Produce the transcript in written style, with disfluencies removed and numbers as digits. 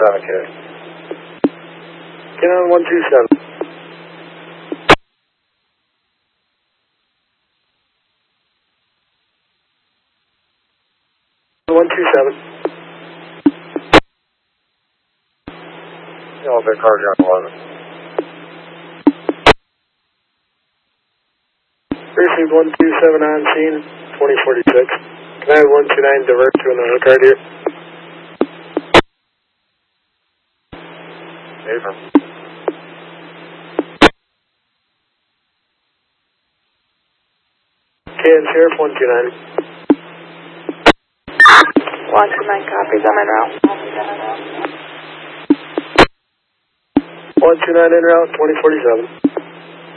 Okay. Get on 127. 127. Yeah, the car John 11. Received 127 on scene, 2046. Can I have 129 divert to another car here? Abram. KN Sheriff 129. 129 copies, I'm en route. 129 en route, 2047.